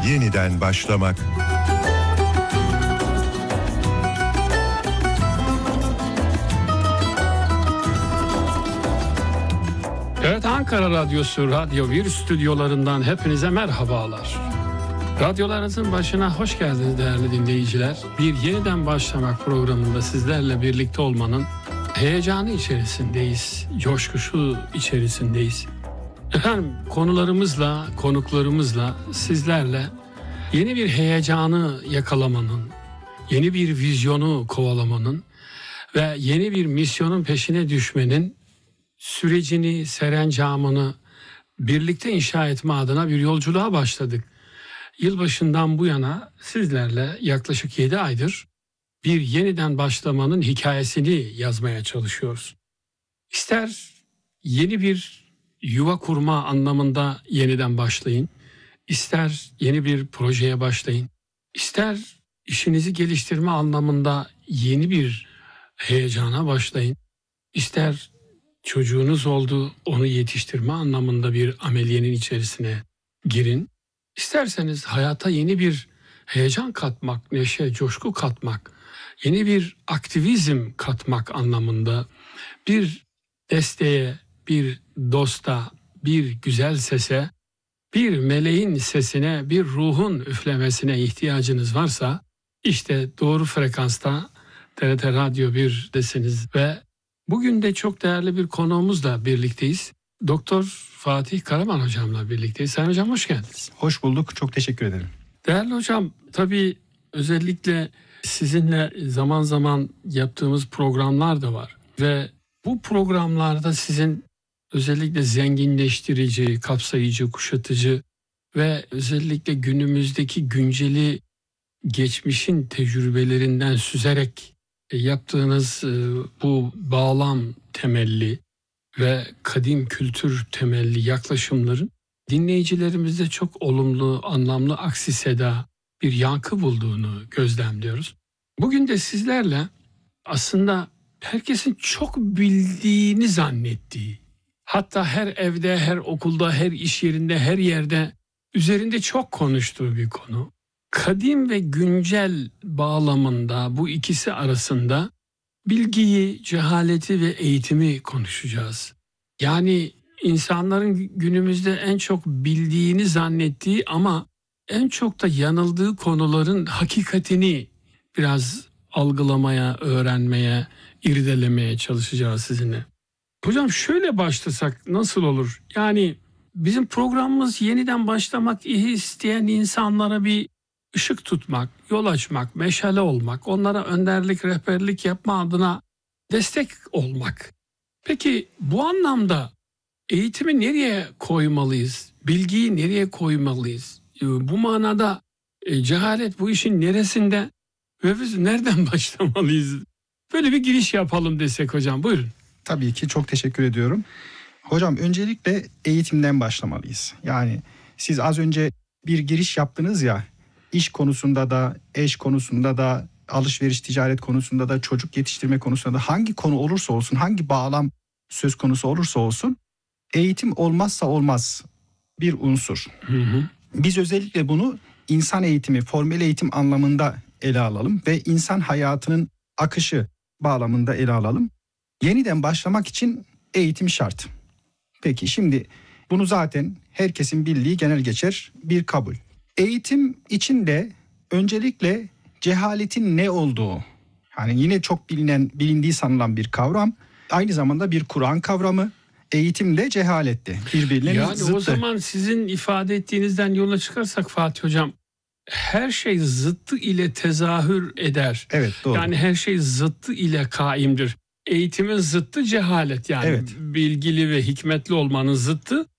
yeniden başlamak. Evet, Ankara Radyosu Radyo 1 stüdyolarından hepinize merhabalar. Radyolarınızın başına hoş geldiniz değerli dinleyiciler. Bir yeniden başlamak programında sizlerle birlikte olmanın heyecanı içerisindeyiz, coşkusu içerisindeyiz. Efendim, konularımızla, konuklarımızla sizlerle yeni bir heyecanı yakalamanın, yeni bir vizyonu kovalamanın ve yeni bir misyonun peşine düşmenin sürecini, serencamını birlikte inşa etme adına bir yolculuğa başladık. Yılbaşından bu yana sizlerle yaklaşık 7 aydır bir yeniden başlamanın hikayesini yazmaya çalışıyoruz. İster yeni bir yuva kurma anlamında yeniden başlayın, ister yeni bir projeye başlayın, ister işinizi geliştirme anlamında yeni bir heyecana başlayın, ister çocuğunuz oldu, onu yetiştirme anlamında bir ameliyenin içerisine girin. İsterseniz hayata yeni bir heyecan katmak, neşe, coşku katmak, yeni bir aktivizm katmak anlamında bir desteğe, bir dosta, bir güzel sese, bir meleğin sesine, bir ruhun üflemesine ihtiyacınız varsa işte doğru frekansta TRT Radyo 1'desiniz ve bugün de çok değerli bir konuğumuzla birlikteyiz. Doktor Fatih Karaman hocamla birlikteyiz. Sayın hocam hoş geldiniz. Hoş bulduk. Çok teşekkür ederim. Değerli hocam, tabii özellikle sizinle zaman zaman yaptığımız programlar da var. Ve bu programlarda sizin özellikle zenginleştirici, kapsayıcı, kuşatıcı ve özellikle günümüzdeki günceli geçmişin tecrübelerinden süzerek yaptığınız bu bağlam temelli ve kadim kültür temelli yaklaşımların dinleyicilerimizde çok olumlu, anlamlı, aksi seda bir yankı bulduğunu gözlemliyoruz. Bugün de sizlerle aslında herkesin çok bildiğini zannettiği, hatta her evde, her okulda, her iş yerinde, her yerde üzerinde çok konuştuğu bir konu. Kadim ve güncel bağlamında bu ikisi arasında bilgiyi, cehaleti ve eğitimi konuşacağız. Yani insanların günümüzde en çok bildiğini zannettiği ama en çok da yanıldığı konuların hakikatini biraz algılamaya, öğrenmeye, irdelemeye çalışacağız sizinle. Hocam şöyle başlasak nasıl olur? Yani bizim programımız yeniden başlamak isteyen insanlara bir ışık tutmak, yol açmak, meşale olmak, onlara önderlik, rehberlik yapma adına destek olmak. Peki bu anlamda eğitimi nereye koymalıyız? Bilgiyi nereye koymalıyız? Bu manada cehalet bu işin neresinde ve biz nereden başlamalıyız? Böyle bir giriş yapalım desek hocam, buyurun. Tabii ki, çok teşekkür ediyorum. Hocam, öncelikle eğitimden başlamalıyız. Yani siz az önce bir giriş yaptınız ya, iş konusunda da, eş konusunda da, alışveriş ticaret konusunda da, çocuk yetiştirme konusunda da, hangi konu olursa olsun, hangi bağlam söz konusu olursa olsun eğitim olmazsa olmaz bir unsur. Biz özellikle bunu insan eğitimi, formel eğitim anlamında ele alalım ve insan hayatının akışı bağlamında ele alalım. Yeniden başlamak için eğitim şart. Peki şimdi bunu zaten herkesin bildiği genel geçer bir kabul. Eğitim için de öncelikle cehaletin ne olduğu, yani yine çok bilindiği sanılan bir kavram, aynı zamanda bir Kur'an kavramı. Eğitim de cehaletti. Birbirlerinin zıttı. Yani o zaman sizin ifade ettiğinizden yola çıkarsak Fatih hocam, her şey zıttı ile tezahür eder. Evet, doğru. Yani her şey zıttı ile kaimdir. Eğitimin zıttı cehalet, yani evet. Bilgili ve hikmetli olmanın zıttı